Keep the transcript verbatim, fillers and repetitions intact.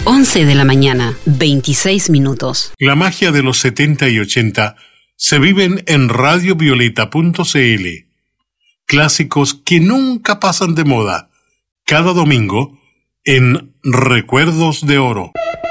once de la mañana, veintiséis minutos. La magia de los setenta y ochenta se viven en radio violeta punto c l. Clásicos que nunca pasan de moda. Cada domingo en Recuerdos de Oro.